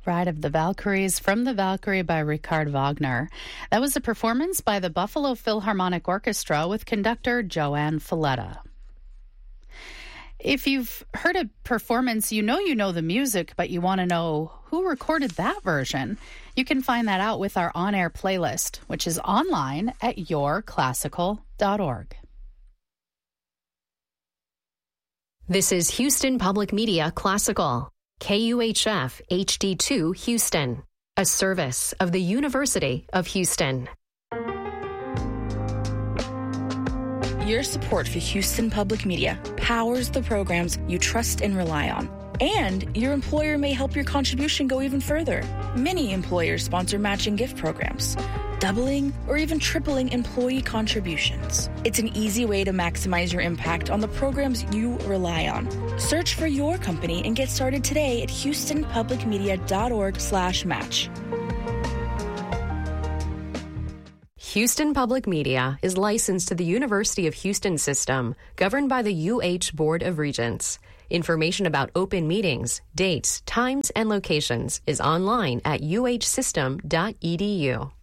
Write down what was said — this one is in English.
Ride of the Valkyries from the Valkyrie by Richard Wagner. That was a performance by the Buffalo Philharmonic Orchestra with conductor Joanne Falletta. If you've heard a performance, you know the music, but you want to know who recorded that version. You can find that out with our on-air playlist, which is online at yourclassical.org. This is Houston Public Media Classical, KUHF HD2 Houston, a service of the University of Houston. Your support for Houston Public Media powers the programs you trust and rely on. And your employer may help your contribution go even further. Many employers sponsor matching gift programs, doubling or even tripling employee contributions. It's an easy way to maximize your impact on the programs you rely on. Search for your company and get started today at houstonpublicmedia.org/match. Houston Public Media is licensed to the University of Houston system, governed by the UH Board of Regents. Information about open meetings, dates, times, and locations is online at uhsystem.edu.